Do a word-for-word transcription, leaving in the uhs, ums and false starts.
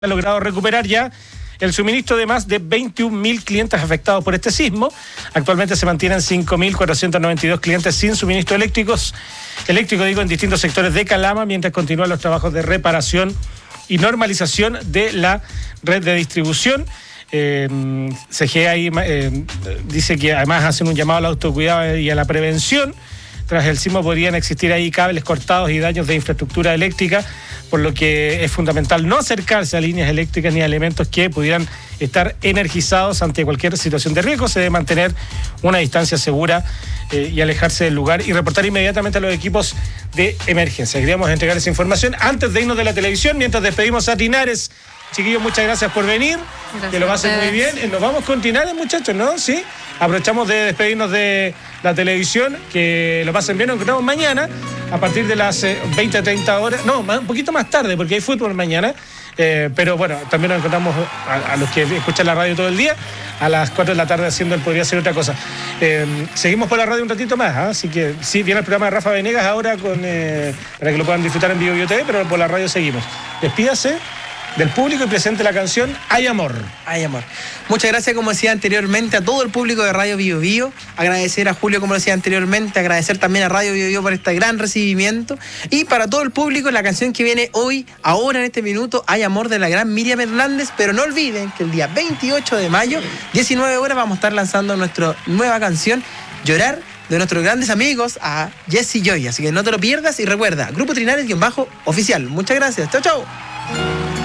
ha logrado recuperar ya el suministro de más de veintiún mil clientes afectados por este sismo. Actualmente se mantienen cinco mil cuatrocientos noventa y dos clientes sin suministro eléctricos, eléctrico digo, en distintos sectores de Calama, mientras continúan los trabajos de reparación y normalización de la red de distribución. Eh, C G E ahí eh, dice que además hacen un llamado al autocuidado y a la prevención. Tras el sismo podrían existir ahí cables cortados y daños de infraestructura eléctrica, por lo que es fundamental no acercarse a líneas eléctricas ni a elementos que pudieran estar energizados ante cualquier situación de riesgo. Se debe mantener una distancia segura eh, y alejarse del lugar y reportar inmediatamente a los equipos de emergencia. Queríamos entregar esa información antes de irnos de la televisión, mientras despedimos a Tinares. Chiquillos, muchas gracias por venir, gracias, que lo pasen muy bien. Nos vamos con Tinares, muchachos, ¿no? Sí, aprovechamos de despedirnos de la televisión, que lo pasen bien. Nos encontramos mañana a partir de las veinte, treinta horas, no, un poquito más tarde, porque hay fútbol mañana, eh, pero bueno, también nos encontramos a, a los que escuchan la radio todo el día, a las cuatro de la tarde haciendo el Podría Ser Otra Cosa. Eh, seguimos por la radio un ratito más, ¿eh? Así que sí, viene el programa de Rafa Venegas ahora con, eh, para que lo puedan disfrutar en Vivo Bio T V, pero por la radio seguimos. Despídase del público y presente la canción Hay Amor. Hay Amor. Muchas gracias, como decía anteriormente, a todo el público de Radio Bio Bio. Agradecer a Julio, como decía anteriormente, agradecer también a Radio Bio Bio por este gran recibimiento. Y para todo el público, la canción que viene hoy, ahora en este minuto, Hay Amor, de la gran Miriam Hernández. Pero no olviden que el día veintiocho de mayo, diecinueve horas, vamos a estar lanzando nuestra nueva canción, Llorar, de nuestros grandes amigos, a Jesse Joy. Así que no te lo pierdas y recuerda, Grupo Tinares-oficial. Muchas gracias. Chau, chau.